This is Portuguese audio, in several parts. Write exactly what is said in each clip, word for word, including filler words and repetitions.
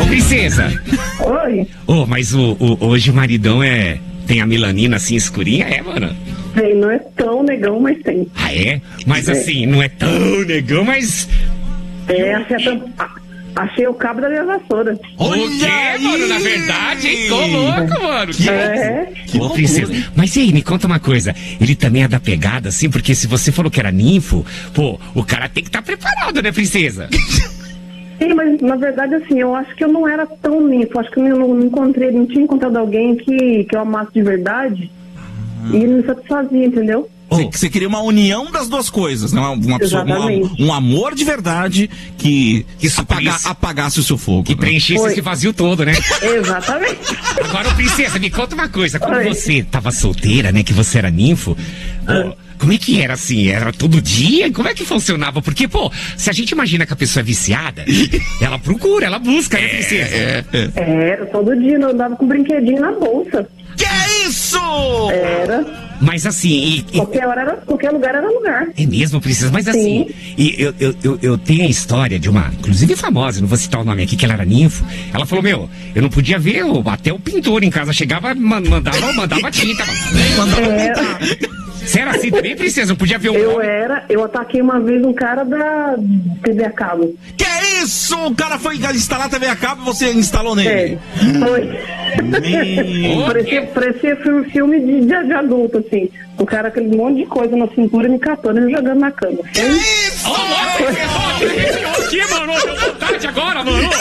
princesa. Oi. Ô, oh, mas o, o, hoje o maridão é... Tem a melanina assim escurinha, é, mano? Tem, não é tão negão, mas tem. Ah, é? Mas é. assim, não é tão negão, mas... É, achei, achei o cabo da minha vassoura. O quê, aí, mano? Na verdade, hein? Tô louco, mano. Que é. Que Ô, princesa. Mas e aí, me conta uma coisa. Ele também é da pegada, assim? Porque se você falou que era ninfo, pô, o cara tem que estar tá preparado, né, princesa? Sim, mas na verdade, assim, eu acho que eu não era tão ninfo. Acho que eu não, não encontrei, não tinha encontrado alguém que, que eu amasse de verdade uhum. e me satisfazia, entendeu? Você oh. queria uma união das duas coisas, né? Uma, uma pessoa, uma, um amor de verdade que, que apaga, apagasse o seu fogo. Que né? preenchesse Foi. esse vazio todo, né? Exatamente. Agora, princesa, me conta uma coisa. Quando Oi. você tava solteira, né? Que você era ninfo... Oh, como é que era assim? Era todo dia? Como é que funcionava? Porque, pô, se a gente imagina que a pessoa é viciada, ela procura, ela busca, né, princesa? É, é, é. Era todo dia, eu andava com um brinquedinho na bolsa. Que é isso? Era. Mas assim... E, e... Qualquer, hora era, qualquer lugar era lugar. É mesmo, princesa? Mas assim, e eu, eu, eu, eu tenho a história de uma, inclusive famosa, não vou citar o nome aqui, que ela era ninfo. Ela falou, meu, eu não podia ver, até o pintor em casa chegava, mandava, mandava tinta, mandava é. pintar. Você era assim também, princesa? Não podia ver o Eu nome? era, eu ataquei uma vez um cara da T V a cabo. Que é isso? O cara foi instalar a T V a cabo e você instalou nele? É, foi. parecia, parecia filme, filme de, de adulto, assim. O cara, aquele monte de coisa na cintura, me catando e me jogando na cama. Que é isso? Ô, louco, aqui, mano, deu vontade agora, mano.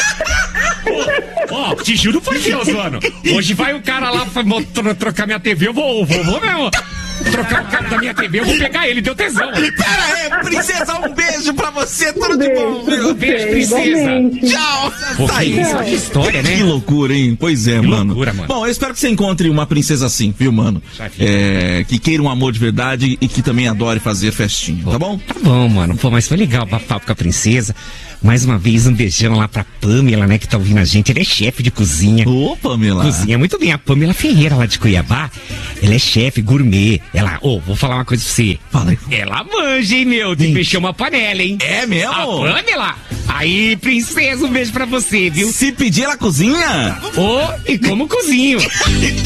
Ó, oh, te juro por Deus, mano. Hoje vai o cara lá pra trocar minha T V, eu vou, vou, vou mesmo. Trocar o cabo da minha T V, eu vou pegar ele, deu tesão. Pera aí, princesa, um beijo pra você, tudo um de bom, viu? Um beijo, princesa. Tchau. Pô, tá aí. Isso, que história, né? Que loucura, hein? Pois é, que mano. Loucura, mano. Bom, eu espero que você encontre uma princesa assim, viu, mano? É, que queira um amor de verdade e que também adore fazer festinha, Pô, tá bom? Tá bom, mano. Pô, mas foi legal o papo com a princesa. Mais uma vez, um beijão lá pra Pamela, né, que tá ouvindo a gente. Ela é chefe de cozinha. Ô, Pamela. Cozinha muito bem. A Pamela Ferreira, lá de Cuiabá, ela é chefe gourmet. Ela, ô, oh, vou falar uma coisa pra você. Fala aí. Ela manja, hein, meu, de mexer uma panela, hein? É mesmo? A Pamela. Aí, princesa, um beijo pra você, viu? Se pedir, ela cozinha? Ô, oh, e como cozinho.